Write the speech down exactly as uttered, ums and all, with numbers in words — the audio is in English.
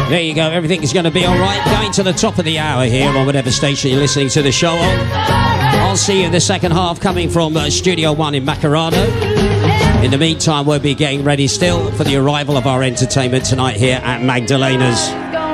There you go, everything's going to be alright. Going to the top of the hour here on whatever station you're listening to the show on. I'll see you in the second half coming from uh, Studio One in Macarano. In the meantime, we'll be getting ready still for the arrival of our entertainment tonight here at Magdalena's.